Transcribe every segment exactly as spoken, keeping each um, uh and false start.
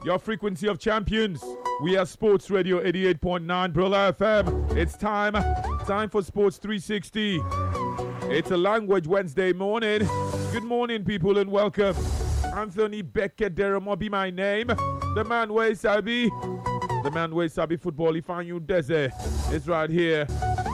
your frequency of champions. We are Sports Radio eighty-eight point nine Brilla F M. It's time, time for Sports three sixty. It's a Language Wednesday morning. Good morning, people, and welcome. Anthony Becker Deremo be my name. The man where Sabi, the man where Sabi football. If I you Deze, it's right here.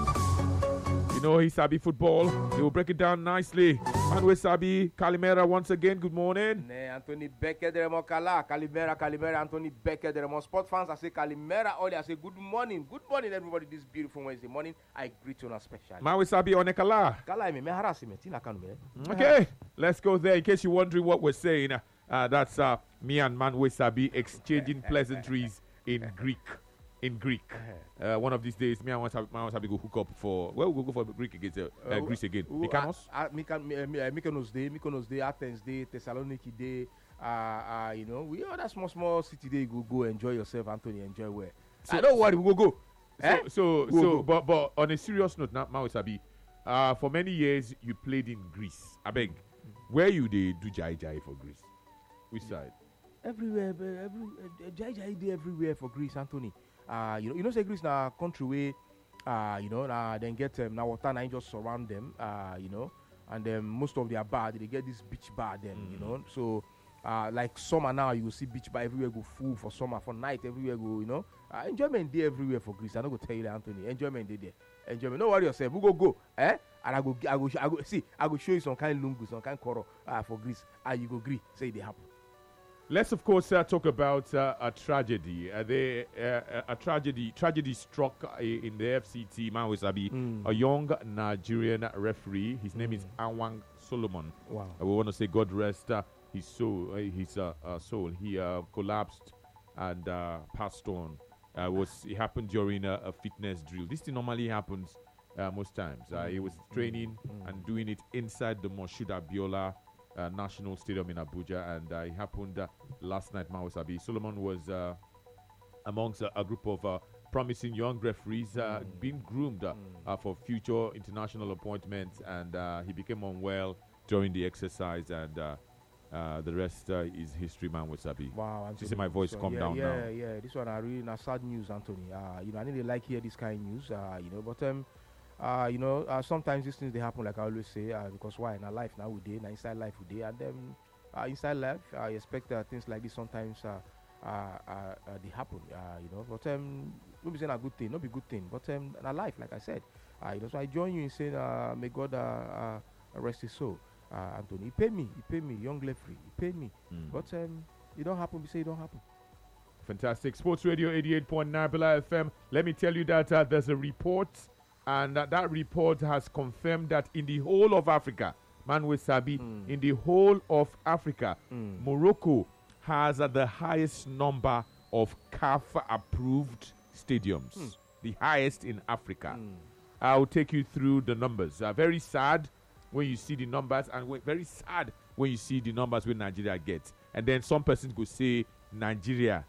You know he Sabi football. He will break it down nicely. Man where Sabi Calimera once again. Good morning. Ne Anthony Becker Deremo Kala Calimera Calimera Anthony Becker Deremo. Sport fans, I say Calimera. All I say good morning, good morning everybody. This beautiful Wednesday morning. I greet you on a special. Man where Sabi Onekala. Kala me me harasi me tina kanu me. Okay, let's go there. In case you're wondering what we're saying, uh, that's uh, me and Man where Sabi exchanging pleasantries in Greek. In Greek, uh, one of these days, me and Wasabi Sabi go hook up for. Well, we'll go for Greek against uh, uh, Greece again. Mykonos, uh, uh, Mykonos Day, Mykonos Day, Athens Day, Thessaloniki Day. Uh, uh, you know, we all that small small city day. Go go enjoy yourself, Anthony. Enjoy where. So, I don't worry, we will go. So eh? so, go, so go. but but on a serious note, now Wasabi, uh, for many years you played in Greece. I beg, where you they do jai jai for Greece? Which side? Everywhere, every uh, jai jai day everywhere for Greece, Anthony. Uh, you know, you know, say Greece na country where, uh, you know, uh, then get um, now water and just surround them, uh, you know, and then most of their bar they get this beach bar then, mm. you know, so uh, like summer now you will see beach bar everywhere go full for summer, for night everywhere go, you know, uh, enjoyment day everywhere for Greece. I don't go tell you that, Anthony, enjoyment day there, enjoyment. Don't worry yourself, we go go, eh? And I go, I go, I go, see, I go show you some kind of lungu, some kind of coral uh, for Greece, and uh, you go agree, say they happen. Let's, of course, uh, talk about uh, a tragedy. Uh, they, uh, a tragedy tragedy struck uh, in the F C T, Man Wasabi, mm. a young Nigerian referee. His mm. name is Anwang Solomon. Wow. Uh, we want to say God rest uh, his soul. Uh, his uh, uh, soul. He uh, collapsed and uh, passed on. Uh, was It happened during a, a fitness drill. This thing normally happens uh, most times. Uh, he was training mm. and doing it inside the Moshood Abiola Uh, National Stadium in Abuja, and uh, it happened uh, last night. Mawasabi Solomon was uh, amongst uh, a group of uh, promising young referees uh, mm. being groomed uh, mm. uh, for future international appointments, and uh, he became unwell during the exercise, and uh, uh, the rest uh, is history. Man Wasabi. Wow, you see my voice so calm yeah, down yeah, now. Yeah, yeah. This one I really not sad news, Anthony. Uh, you know, I need to like hear this kind of news. Uh, you know, but um. Uh, you know, uh, sometimes these things they happen, like I always say, uh, because why? In our life now we day, now inside life we day, and then uh, inside life I expect uh, things like this sometimes uh, uh, uh, uh, they happen. Uh, you know, but um, not be saying a good thing, not be good thing, but um, in our life, like I said, uh, you know, so I join you in saying, uh, may God uh, uh, rest his soul, uh, Anthony. He paid me, he paid me, young referee, he paid me, mm. but um, it don't happen. We say it don't happen. Fantastic. Sports Radio eighty-eight point nine Brilla F M. Let me tell you that uh, there's a report. And uh, that report has confirmed that in the whole of Africa, Man Wasabi, mm. in the whole of Africa, mm. Morocco has uh, the highest number of C A F approved stadiums. Mm. The highest in Africa. Mm. I'll take you through the numbers. Uh, very sad when you see the numbers, and w- very sad when you see the numbers when Nigeria gets. And then some persons go say, Nigeria,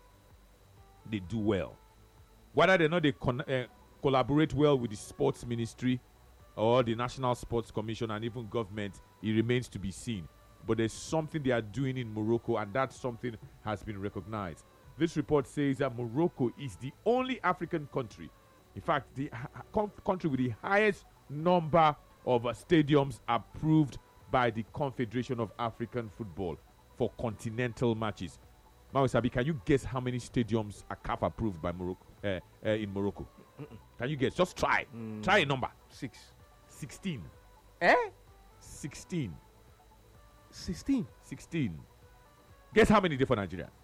they do well. Whether they know they con- uh, collaborate well with the sports ministry or the National Sports Commission and even government, it remains to be seen. But there's something they are doing in Morocco, and that something has been recognized. This report says that Morocco is the only African country, in fact, the ha- country with the highest number of uh, stadiums approved by the Confederation of African Football for continental matches. Mawasabi, can you guess how many stadiums are C A F approved by Morocco uh, uh, in Morocco? Mm-mm. Can you guess? Just try. Mm. Try a number. Six. Sixteen. Eh? Sixteen. Sixteen. Sixteen. Guess how many there for Nigeria?